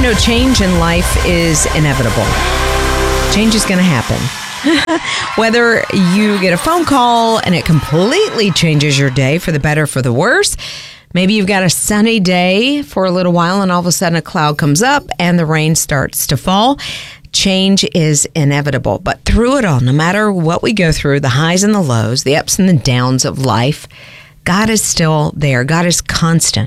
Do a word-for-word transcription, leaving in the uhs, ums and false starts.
know, change in life is inevitable. Change is going to happen. Whether you get a phone call and it completely changes your day for the better, or for the worse. Maybe you've got a sunny day for a little while and all of a sudden a cloud comes up and the rain starts to fall. Change is inevitable. But through it all, no matter what we go through, the highs and the lows, the ups and the downs of life, God is still there. God is constant.